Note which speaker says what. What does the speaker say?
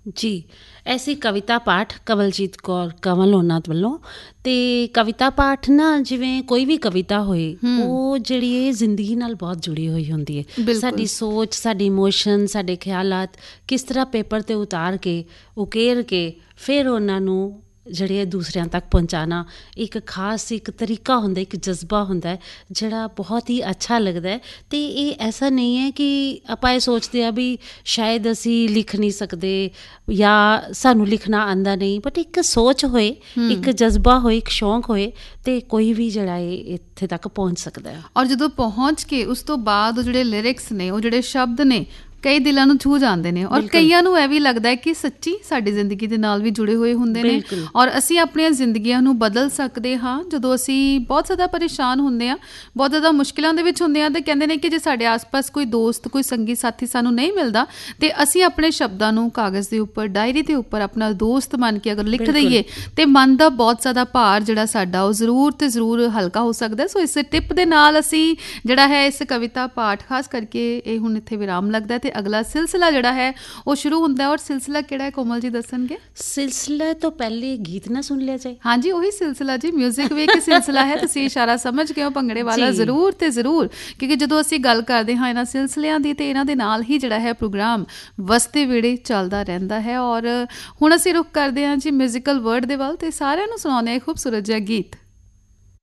Speaker 1: ਜੀ, ਐਸੀ ਕਵਿਤਾ ਪਾਠ ਕਵਲਜੀਤ ਕੌਰ ਕੰਵਲ ਉਹਨਾਂ ਵੱਲੋਂ। ਅਤੇ ਕਵਿਤਾ ਪਾਠ ਨਾ ਜਿਵੇਂ ਕੋਈ ਵੀ ਕਵਿਤਾ ਹੋਏ ਉਹ ਜਿਹੜੀ ਇਹ ਜ਼ਿੰਦਗੀ ਨਾਲ ਬਹੁਤ ਜੁੜੀ ਹੋਈ ਹੁੰਦੀ ਹੈ। ਸਾਡੀ ਸੋਚ, ਸਾਡੀ ਇਮੋਸ਼ਨ, ਸਾਡੇ ਖਿਆਲਾਤ ਕਿਸ ਤਰ੍ਹਾਂ ਪੇਪਰ 'ਤੇ ਉਤਾਰ ਕੇ ਉਕੇਰ ਕੇ ਫਿਰ ਉਹਨਾਂ ਨੂੰ ਜਿਹੜੇ ਦੂਸਰਿਆਂ ਤੱਕ ਪਹੁੰਚਾਉਣਾ ਇੱਕ ਖਾਸ ਇੱਕ ਤਰੀਕਾ ਹੁੰਦਾ, ਇੱਕ ਜਜ਼ਬਾ ਹੁੰਦਾ ਜਿਹੜਾ ਬਹੁਤ ਹੀ ਅੱਛਾ ਲੱਗਦਾ ਹੈ। ਅਤੇ ਇਹ ਐਸਾ ਨਹੀਂ ਹੈ ਕਿ ਆਪਾਂ ਇਹ ਸੋਚਦੇ ਹਾਂ ਵੀ ਸ਼ਾਇਦ ਅਸੀਂ ਲਿਖ ਨਹੀਂ ਸਕਦੇ ਜਾਂ ਸਾਨੂੰ ਲਿਖਣਾ ਆਉਂਦਾ ਨਹੀਂ, ਬਟ ਇੱਕ ਸੋਚ ਹੋਏ, ਇੱਕ ਜਜ਼ਬਾ ਹੋਏ, ਇੱਕ ਸ਼ੌਂਕ ਹੋਏ ਅਤੇ ਕੋਈ ਵੀ ਜਿਹੜਾ ਇਹ ਇੱਥੇ ਤੱਕ ਪਹੁੰਚ ਸਕਦਾ ਹੈ।
Speaker 2: ਔਰ ਜਦੋਂ ਪਹੁੰਚ ਕੇ ਉਸ ਤੋਂ ਬਾਅਦ ਉਹ ਜਿਹੜੇ ਲਿਰਿਕਸ ਨੇ, ਉਹ ਜਿਹੜੇ ਸ਼ਬਦ ਨੇ, ਕਈ ਦਿਲਾਂ ਨੂੰ ਛੂਹ ਜਾਂਦੇ ਨੇ ਔਰ ਕਈਆਂ ਨੂੰ ਇਹ ਵੀ ਲੱਗਦਾ ਹੈ ਕਿ ਸੱਚੀ ਸਾਡੀ ਜ਼ਿੰਦਗੀ ਦੇ ਨਾਲ ਵੀ ਜੁੜੇ ਹੋਏ ਹੁੰਦੇ ਨੇ ਔਰ ਅਸੀਂ ਆਪਣੀਆਂ ਜ਼ਿੰਦਗੀਆਂ ਨੂੰ ਬਦਲ ਸਕਦੇ ਹਾਂ। ਜਦੋਂ ਅਸੀਂ ਬਹੁਤ ਜ਼ਿਆਦਾ ਪਰੇਸ਼ਾਨ ਹੁੰਦੇ ਹਾਂ, ਬਹੁਤ ਜ਼ਿਆਦਾ ਮੁਸ਼ਕਿਲਾਂ ਦੇ ਵਿੱਚ ਹੁੰਦੇ ਹਾਂ, ਅਤੇ ਕਹਿੰਦੇ ਨੇ ਕਿ ਜੇ ਸਾਡੇ ਆਸ-ਪਾਸ ਕੋਈ ਦੋਸਤ, ਕੋਈ ਸੰਗੀ ਸਾਥੀ ਸਾਨੂੰ ਨਹੀਂ ਮਿਲਦਾ ਅਤੇ ਅਸੀਂ ਆਪਣੇ ਸ਼ਬਦਾਂ ਨੂੰ ਕਾਗਜ਼ ਦੇ ਉੱਪਰ, ਡਾਇਰੀ ਦੇ ਉੱਪਰ ਆਪਣਾ ਦੋਸਤ ਮੰਨ ਕੇ ਅਗਰ ਲਿਖ ਦਈਏ ਅਤੇ ਮਨ ਦਾ ਬਹੁਤ ਜ਼ਿਆਦਾ ਭਾਰ ਜਿਹੜਾ ਸਾਡਾ ਉਹ ਜ਼ਰੂਰ ਅਤੇ ਜ਼ਰੂਰ ਹਲਕਾ ਹੋ ਸਕਦਾ। ਸੋ ਇਸ ਟਿਪ ਦੇ ਨਾਲ ਅਸੀਂ ਜਿਹੜਾ ਹੈ ਇਸ ਕਵਿਤਾ ਪਾਠ ਖਾਸ ਕਰਕੇ ਇਹ ਹੁਣ ਇੱਥੇ ਵਿਰਾਮ ਲੱਗਦਾ ਅਤੇ ਅਗਲਾ ਸਿਲਸਿਲਾ ਜਿਹੜਾ ਹੈ ਉਹ ਸ਼ੁਰੂ ਹੁੰਦਾ। ਔਰ ਸਿਲਸਿਲਾ ਕਿਹੜਾ ਹੈ ਕੋਮਲ ਜੀ ਦੱਸਣਗੇ?
Speaker 1: ਸਿਲਸਿਲੇ ਤੋਂ ਪਹਿਲੇ ਗੀਤ ਨਾ ਸੁਣ ਲਿਆ ਜਾਏ।
Speaker 2: ਹਾਂਜੀ, ਉਹੀ ਸਿਲਸਿਲਾ ਜੀ, ਮਿਊਜ਼ਿਕ ਵੀ ਇੱਕ ਸਿਲਸਿਲਾ ਹੈ। ਤੁਸੀਂ ਇਸ਼ਾਰਾ ਸਮਝ ਗਏ ਹੋ, ਭੰਗੜੇ ਵਾਲਾ ਜ਼ਰੂਰ ਤੇ ਜ਼ਰੂਰ, ਕਿਉਂਕਿ ਜਦੋਂ ਅਸੀਂ ਗੱਲ ਕਰਦੇ ਹਾਂ ਇਹਨਾਂ ਸਿਲਸਿਲਿਆਂ ਦੀ ਤੇ ਇਹਨਾਂ ਦੇ ਨਾਲ ਹੀ ਜਿਹੜਾ ਹੈ ਪ੍ਰੋਗਰਾਮ ਵਸਦੇ ਵੇੜੇ ਚੱਲਦਾ ਰਹਿੰਦਾ ਹੈ। ਔਰ ਹੁਣ ਅਸੀਂ ਰੁਖ ਕਰਦੇ ਹਾਂ ਜੀ ਮਿਊਜ਼ੀਕਲ ਵਰਡ ਦੇ ਵੱਲ ਤੇ ਸਾਰਿਆਂ ਨੂੰ ਸੁਣਾਉਂਦੇ ਹਾਂ ਖੂਬਸੂਰਤ ਜਿਹਾ ਗੀਤ।